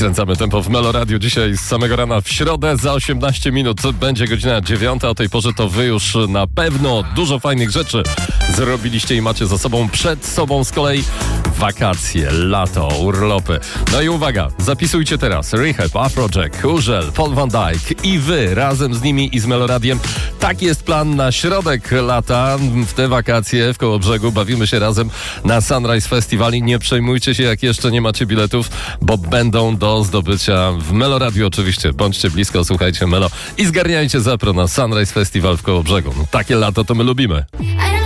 Skręcamy tempo w Melo Radio dzisiaj z samego rana w środę. Za 18 minut będzie godzina 9. O tej porze to wy już na pewno dużo fajnych rzeczy zrobiliście i macie za sobą. Przed sobą z kolei wakacje, lato, urlopy. No i uwaga, zapisujcie teraz. Rehab, Afrojack, Urzel, Paul Van Dyk i wy razem z nimi i z Melo Radiem. Tak jest plan na środek lata. W te wakacje w Kołobrzegu bawimy się razem na Sunrise Festival i nie przejmujcie się, jak jeszcze nie macie biletów, bo będą do zdobycia w Melo Radio oczywiście. Bądźcie blisko, słuchajcie Melo i zgarniajcie zapro na Sunrise Festival w Kołobrzegu. No, takie lato to my lubimy.